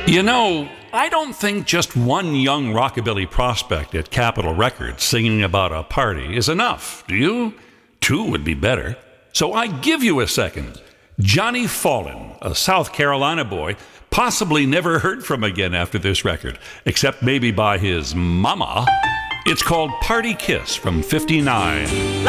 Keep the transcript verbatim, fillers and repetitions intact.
You know, I don't think just one young rockabilly prospect at Capitol Records singing about a party is enough, do you? Two would be better. So I give you a second. Johnny Fallon, a South Carolina boy, possibly never heard from again after this record, except maybe by his mama. It's called Party Kiss from fifty-nine.